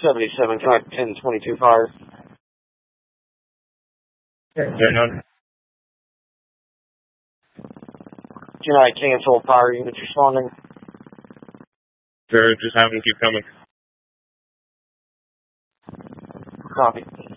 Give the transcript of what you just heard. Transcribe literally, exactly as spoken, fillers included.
seventy-seven, contact ten twenty-two fire. ten hundred. United cancel, fire units responding. Sure, just have them keep coming. Copy.